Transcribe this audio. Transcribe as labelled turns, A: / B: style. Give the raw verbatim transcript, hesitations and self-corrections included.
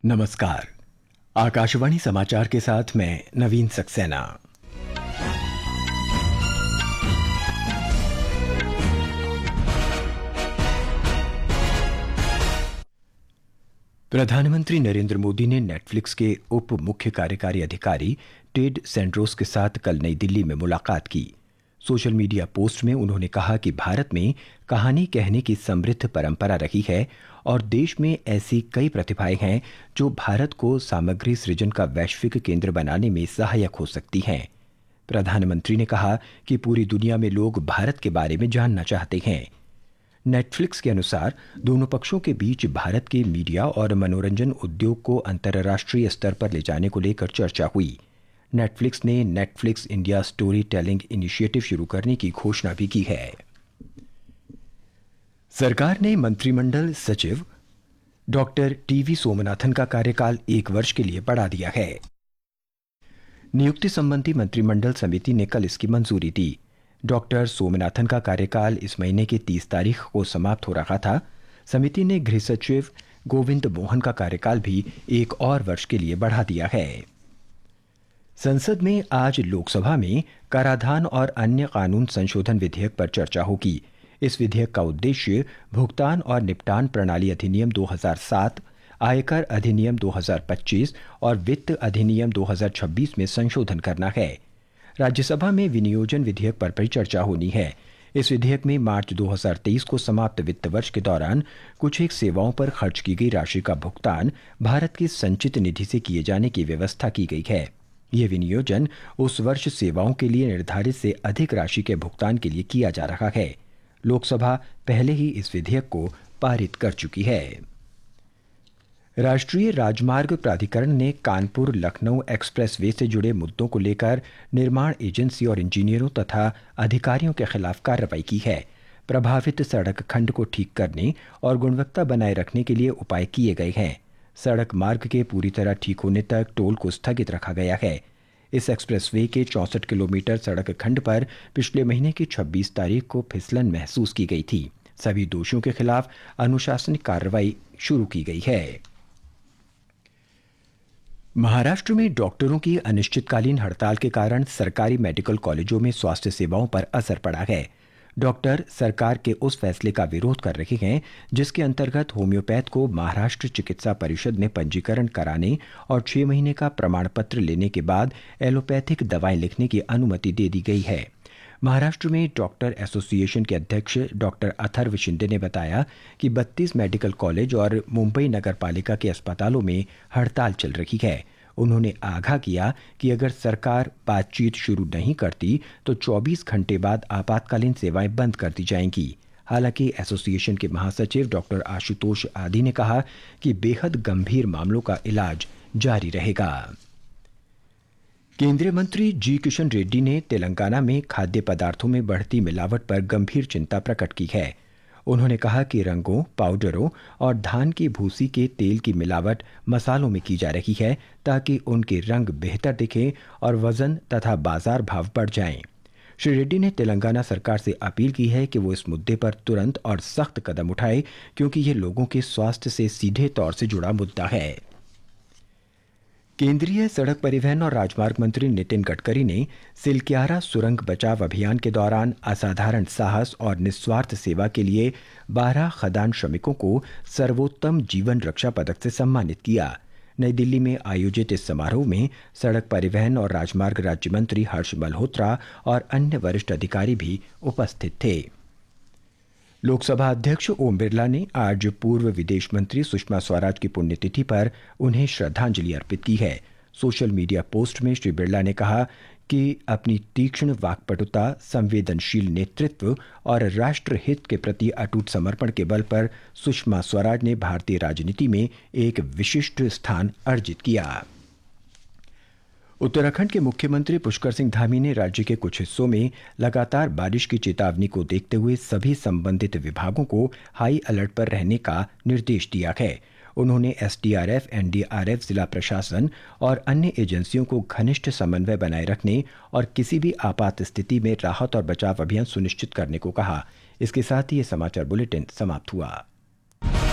A: नमस्कार। आकाशवाणी समाचार के साथ मैं नवीन सक्सेना। प्रधानमंत्री नरेंद्र मोदी ने नेटफ्लिक्स के उप मुख्य कार्यकारी अधिकारी टेड सैंड्रोस के साथ कल नई दिल्ली में मुलाकात की। सोशल मीडिया पोस्ट में उन्होंने कहा कि भारत में कहानी कहने की समृद्ध परंपरा रही है और देश में ऐसी कई प्रतिभाएं हैं जो भारत को सामग्री सृजन का वैश्विक केंद्र बनाने में सहायक हो सकती हैं। प्रधानमंत्री ने कहा कि पूरी दुनिया में लोग भारत के बारे में जानना चाहते हैं। नेटफ्लिक्स के अनुसार दोनों पक्षों के बीच भारत के मीडिया और मनोरंजन उद्योग को अंतर्राष्ट्रीय स्तर पर ले जाने को लेकर चर्चा हुई। नेटफ्लिक्स ने Netflix India story telling initiative शुरू करने की घोषणा भी की है। सरकार ने मंत्रिमंडल सचिव डॉक्टर टीवी सोमनाथन का कार्यकाल एक वर्ष के लिए बढ़ा दिया है। नियुक्ति संबंधी मंत्रिमंडल समिति ने कल इसकी मंजूरी दी। डॉक्टर सोमनाथन का कार्यकाल इस महीने की तीस तारीख को समाप्त हो रहा था। समिति ने गृह सचिव गोविंद मोहन का कार्यकाल भी एक और वर्ष के लिए बढ़ा दिया है। संसद में आज लोकसभा में कराधान और अन्य कानून संशोधन विधेयक पर चर्चा होगी। इस विधेयक का उद्देश्य भुगतान और निपटान प्रणाली अधिनियम दो हज़ार सात, आयकर अधिनियम दो हज़ार पच्चीस और वित्त अधिनियम दो हज़ार छब्बीस में संशोधन करना है। राज्यसभा में विनियोजन विधेयक पर भी चर्चा होनी है। इस विधेयक में मार्च दो हज़ार तेईस को समाप्त वित्त वर्ष के दौरान कुछ एक सेवाओं पर खर्च की गई राशि का भुगतान भारत की संचित निधि से किए जाने की व्यवस्था की गई है। यह विनियोजन उस वर्ष सेवाओं के लिए निर्धारित से अधिक राशि के भुगतान के लिए किया जा रहा है। लोकसभा पहले ही इस विधेयक को पारित कर चुकी है। राष्ट्रीय राजमार्ग प्राधिकरण ने कानपुर लखनऊ एक्सप्रेसवे से जुड़े मुद्दों को लेकर निर्माण एजेंसी और इंजीनियरों तथा अधिकारियों के खिलाफ कार्रवाई की है। प्रभावित सड़क खंड को ठीक करने और गुणवत्ता बनाए रखने के लिए उपाय किए गए हैं। सड़क मार्ग के पूरी तरह ठीक होने तक टोल को स्थगित रखा गया है। इस एक्सप्रेसवे के चौंसठ किलोमीटर सड़क खंड पर पिछले महीने की छब्बीस तारीख को फिसलन महसूस की गई थी। सभी दोषियों के खिलाफ अनुशासनिक कार्रवाई शुरू की गई है। महाराष्ट्र में डॉक्टरों की अनिश्चितकालीन हड़ताल के कारण सरकारी मेडिकल कॉलेजों में स्वास्थ्य सेवाओं पर असर पड़ा है। डॉक्टर सरकार के उस फैसले का विरोध कर रहे हैं जिसके अंतर्गत होम्योपैथ को महाराष्ट्र चिकित्सा परिषद में पंजीकरण कराने और छह महीने का प्रमाण पत्र लेने के बाद एलोपैथिक दवाएं लिखने की अनुमति दे दी गई है। महाराष्ट्र में डॉक्टर एसोसिएशन के अध्यक्ष डॉक्टर अथर्व शिंदे ने बताया कि बत्तीस मेडिकल कॉलेज और मुंबई नगर पालिका के अस्पतालों में हड़ताल चल रही है। उन्होंने आगाह किया कि अगर सरकार बातचीत शुरू नहीं करती तो चौबीस घंटे बाद आपातकालीन सेवाएं बंद कर दी जाएंगी। हालांकि एसोसिएशन के महासचिव डॉक्टर आशुतोष आदि ने कहा कि बेहद गंभीर मामलों का इलाज जारी रहेगा। केंद्रीय मंत्री जी किशन रेड्डी ने तेलंगाना में खाद्य पदार्थों में बढ़ती मिलावट पर गंभीर चिंता प्रकट की है। उन्होंने कहा कि रंगों, पाउडरों और धान की भूसी के तेल की मिलावट मसालों में की जा रही है ताकि उनके रंग बेहतर दिखें और वजन तथा बाजार भाव बढ़ जाएं। श्री रेड्डी ने तेलंगाना सरकार से अपील की है कि वो इस मुद्दे पर तुरंत और सख्त कदम उठाए क्योंकि ये लोगों के स्वास्थ्य से सीधे तौर से जुड़ा मुद्दा है। केंद्रीय सड़क परिवहन और राजमार्ग मंत्री नितिन गडकरी ने सिलक्यारा सुरंग बचाव अभियान के दौरान असाधारण साहस और निस्वार्थ सेवा के लिए बारह खदान श्रमिकों को सर्वोत्तम जीवन रक्षा पदक से सम्मानित किया। नई दिल्ली में आयोजित इस समारोह में सड़क परिवहन और राजमार्ग राज्य मंत्री हर्ष मल्होत्रा और अन्य वरिष्ठ अधिकारी भी उपस्थित थे। लोकसभा अध्यक्ष ओम बिरला ने आज पूर्व विदेश मंत्री सुषमा स्वराज की पुण्यतिथि पर उन्हें श्रद्धांजलि अर्पित की है। सोशल मीडिया पोस्ट में श्री बिरला ने कहा कि अपनी तीक्ष्ण वाक्पटुता, संवेदनशील नेतृत्व और राष्ट्र हित के प्रति अटूट समर्पण के बल पर सुषमा स्वराज ने भारतीय राजनीति में एक विशिष्ट स्थान अर्जित किया। उत्तराखंड के मुख्यमंत्री पुष्कर सिंह धामी ने राज्य के कुछ हिस्सों में लगातार बारिश की चेतावनी को देखते हुए सभी संबंधित विभागों को हाई अलर्ट पर रहने का निर्देश दिया है। उन्होंने एसडीआरएफ, एनडीआरएफ, जिला प्रशासन और अन्य एजेंसियों को घनिष्ठ समन्वय बनाए रखने और किसी भी आपात स्थिति में राहत और बचाव अभियान सुनिश्चित करने को कहा। इसके साथ ही ये समाचार बुलेटिन समाप्त हुआ।